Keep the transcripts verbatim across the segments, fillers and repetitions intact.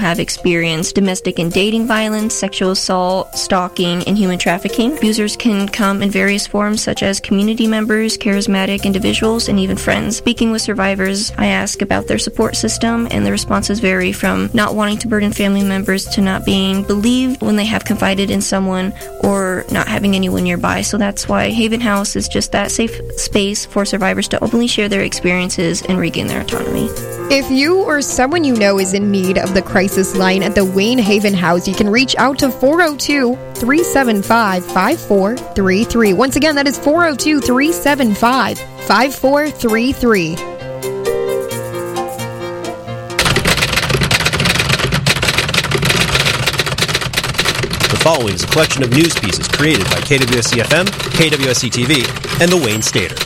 have experienced domestic and dating violence, sexual assault, stalking, and human trafficking. Abusers can come in various forms such as community members, charismatic individuals, and even friends. Speaking with survivors, I ask about their support system, and the responses vary from not wanting to burden family members to not being believed when they have confided in someone or not having anyone nearby. So that's why Haven House is just that safe space for survivors to openly share their experiences and regain their autonomy. If you or someone you know is in need of the crisis line at the Wayne Haven House, you can reach out to four oh two, three seven five, five four three three. Once again, that is four oh two, three seven five, five four three three. The following is a collection of news pieces created by K W S C F M, K W S C T V, and the Wayne Stater.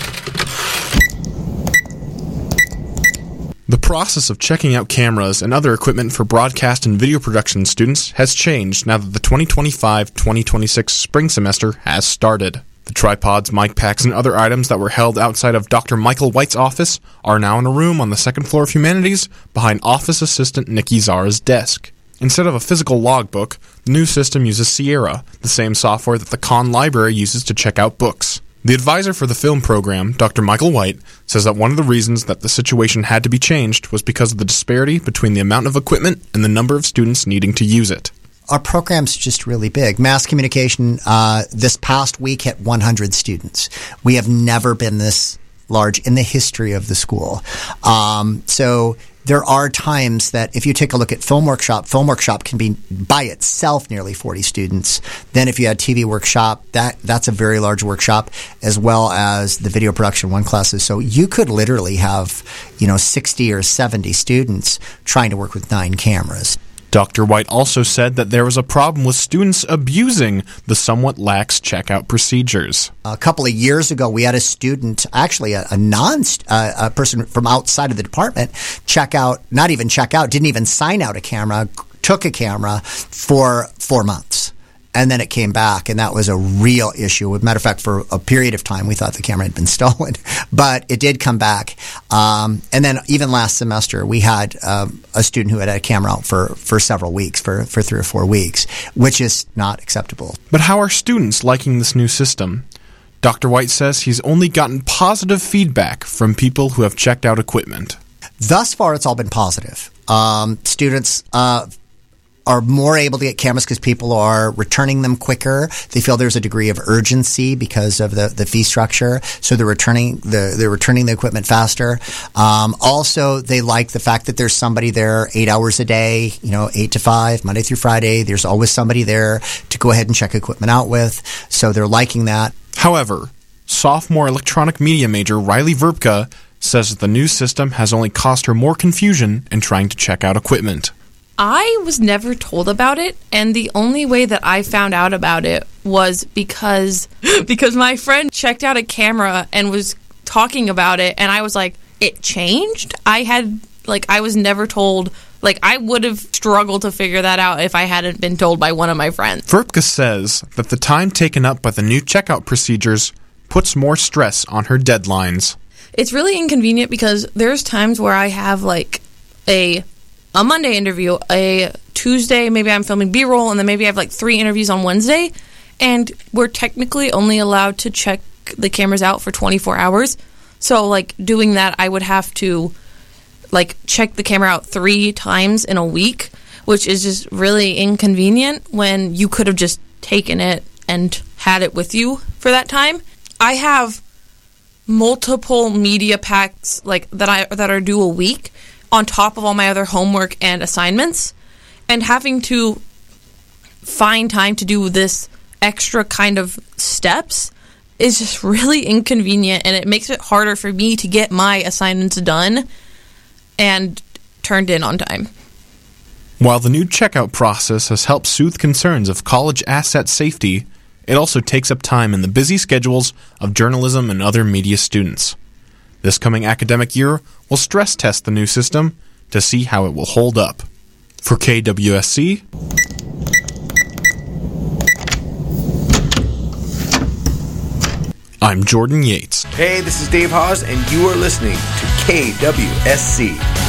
The process of checking out cameras and other equipment for broadcast and video production students has changed now that the twenty twenty-five twenty twenty-six spring semester has started. The tripods, mic packs, and other items that were held outside of Doctor Michael White's office are now in a room on the second floor of Humanities behind office assistant Nikki Zara's desk. Instead of a physical logbook, the new system uses Sierra, the same software that the Conn Library uses to check out books. The advisor for the film program, Doctor Michael White, says that one of the reasons that the situation had to be changed was because of the disparity between the amount of equipment and the number of students needing to use it. Our program's just really big. Mass communication, uh, this past week hit one hundred students. We have never been this large in the history of the school. Um, so there are times that if you take a look at Film Workshop, Film Workshop can be by itself nearly forty students. Then if you had T V Workshop, that that's a very large workshop, as well as the video production one classes. So you could literally have, you know, sixty or seventy students trying to work with nine cameras. Doctor White also said that there was a problem with students abusing the somewhat lax checkout procedures. A couple of years ago, we had a student, actually a, a non, uh, a person from outside of the department, check out, not even check out, didn't even sign out a camera, took a camera for four months. And then it came back, and that was a real issue. As a matter of fact, for a period of time, we thought the camera had been stolen. But it did come back. Um, and then even last semester, we had um, a student who had had a camera out for, for several weeks, for, for three or four weeks, which is not acceptable. But how are students liking this new system? Doctor White says he's only gotten positive feedback from people who have checked out equipment. Thus far, it's all been positive. Um, students uh are more able to get cameras because people are returning them quicker. They feel there's a degree of urgency because of the, the fee structure, so they're returning the they're returning the equipment faster. Um, also, they like the fact that there's somebody there eight hours a day, you know, eight to five, Monday through Friday. There's always somebody there to go ahead and check equipment out with, so they're liking that. However, sophomore electronic media major Riley Verbka says that the new system has only caused her more confusion in trying to check out equipment. I was never told about it, and the only way that I found out about it was because because my friend checked out a camera and was talking about it, and I was like, it changed? I had, like, I was never told. Like, I would have struggled to figure that out if I hadn't been told by one of my friends. Verbka says that the time taken up by the new checkout procedures puts more stress on her deadlines. It's really inconvenient because there's times where I have, like, a... a Monday interview, a Tuesday, maybe I'm filming B-roll, and then maybe I have like three interviews on Wednesday, and we're technically only allowed to check the cameras out for twenty-four hours. So, like, doing that, I would have to, like, check the camera out three times in a week, which is just really inconvenient when you could have just taken it and had it with you for that time. I have multiple media packs, like, that I that are due a week, on top of all my other homework and assignments, and having to find time to do this extra kind of steps is just really inconvenient, and it makes it harder for me to get my assignments done and turned in on time. While the new checkout process has helped soothe concerns of college asset safety, it also takes up time in the busy schedules of journalism and other media students. This coming academic year, we'll stress test the new system to see how it will hold up. For K W S C, I'm Jordan Yates. Hey, this is Dave Hawes, and you are listening to K W S C.